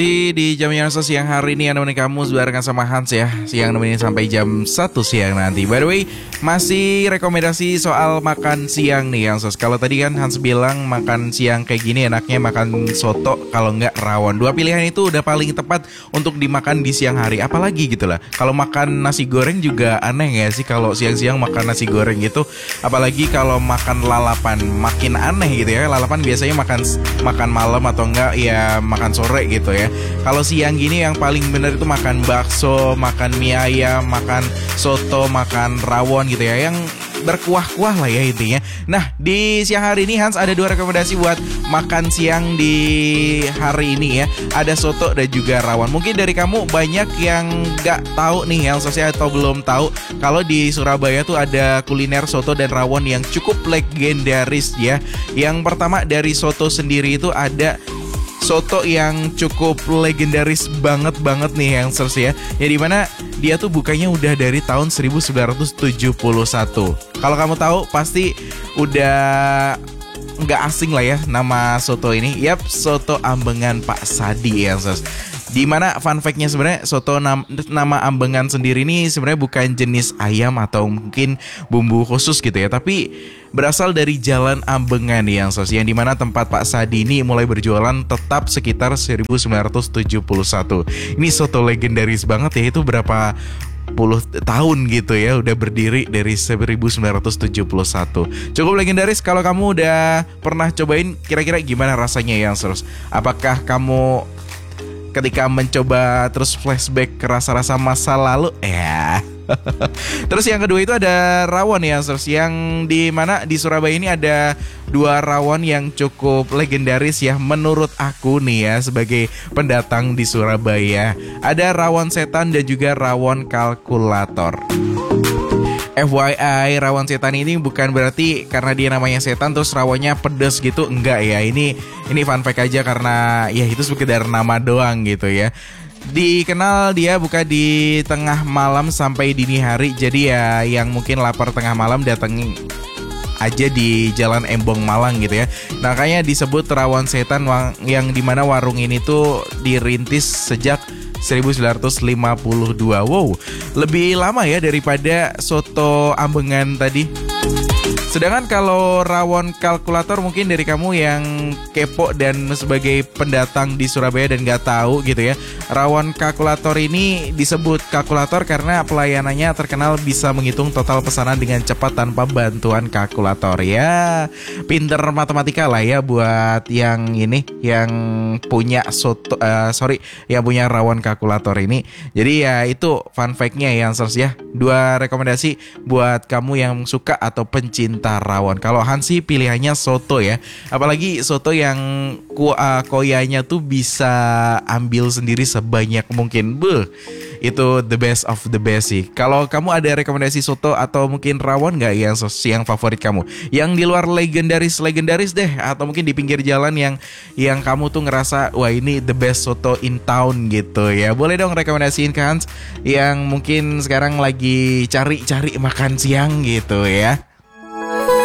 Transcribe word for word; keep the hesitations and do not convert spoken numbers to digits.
Di, di jam yang siang hari ini yang nemenin kamu barengan sama Hans ya. Siang nemenin sampai jam satu siang nanti. By the way, masih rekomendasi soal makan siang nih yang sos. Kalau tadi kan Hans bilang makan siang kayak gini enaknya makan soto kalau nggak rawon. Dua pilihan itu udah paling tepat untuk dimakan di siang hari. Apalagi gitu lah. Kalau makan nasi goreng juga aneh ya sih kalau siang-siang makan nasi goreng gitu. Apalagi kalau makan lalapan makin aneh gitu ya. Lalapan biasanya makan makan malam atau enggak ya makan sore gitu ya. Kalau siang gini yang paling bener itu makan bakso, makan mie ayam, makan soto, makan rawon gitu ya, yang berkuah-kuah lah ya intinya. Nah, di siang hari ini Hans ada dua rekomendasi buat makan siang di hari ini ya. Ada soto dan juga rawon. Mungkin dari kamu banyak yang gak tahu nih yang sosial atau belum tahu kalau di Surabaya tuh ada kuliner soto dan rawon yang cukup legendaris ya. Yang pertama dari soto sendiri itu ada soto yang cukup legendaris banget banget nih yang sers ya. Ya dimana dia tuh bukanya udah dari tahun seribu sembilan ratus tujuh puluh satu. Kalau kamu tahu pasti udah nggak asing lah ya nama soto ini. Yap, soto Ambengan Pak Sadi ya sers. Dimana fun fact-nya sebenarnya soto nam, nama Ambengan sendiri ini sebenarnya bukan jenis ayam atau mungkin bumbu khusus gitu ya, tapi berasal dari Jalan Ambengan yang sos, yang dimana tempat Pak Sadi ini mulai berjualan tetap sekitar seribu sembilan ratus tujuh puluh satu. Ini soto legendaris banget ya, itu berapa puluh tahun gitu ya udah berdiri dari seribu sembilan ratus tujuh puluh satu. Cukup legendaris. Kalau kamu udah pernah cobain, kira-kira gimana rasanya yang sos? Apakah kamu ketika mencoba terus flashback ke rasa-rasa masa lalu ya? Terus yang kedua itu ada rawon ya, terus yang di mana di Surabaya ini ada dua rawon yang cukup legendaris ya menurut aku nih ya sebagai pendatang di Surabaya. Ada rawon setan dan juga rawon kalkulator. F Y I, rawon setan ini bukan berarti karena dia namanya setan terus rawonnya pedes gitu, enggak ya. Ini ini fun fact aja karena ya itu sekedar nama doang gitu ya. Dikenal dia buka di tengah malam sampai dini hari. Jadi ya yang mungkin lapar tengah malam datengin aja di Jalan Embong Malang gitu ya. Nah, makanya disebut rawon setan, yang dimana warung ini tuh dirintis sejak seribu sembilan ratus lima puluh dua. Wow, lebih lama ya daripada soto Ambengan tadi. Sedangkan kalau rawon kalkulator mungkin dari kamu yang kepo dan sebagai pendatang di Surabaya dan gak tahu gitu ya. Rawon kalkulator ini disebut kalkulator karena pelayanannya terkenal bisa menghitung total pesanan dengan cepat tanpa bantuan kalkulator. Ya, pinter matematika lah ya buat yang ini, yang punya soto, uh, sorry, yang punya rawon kalkulator ini. Jadi ya itu fun fact-nya yang sers ya. Dua rekomendasi buat kamu yang suka atau pencinta rawon. Kalau Hansi pilihannya soto ya. Apalagi soto yang ku, uh, koyanya tuh bisa ambil sendiri sebanyak mungkin. Beuh, itu the best of the best sih. Kalau kamu ada rekomendasi soto atau mungkin rawon gak yang, yang favorit kamu? Yang di luar legendaris-legendaris deh, atau mungkin di pinggir jalan yang yang kamu tuh ngerasa wah ini the best soto in town gitu ya. Boleh dong rekomendasiin ke Hans yang mungkin sekarang lagi cari-cari makan siang gitu ya.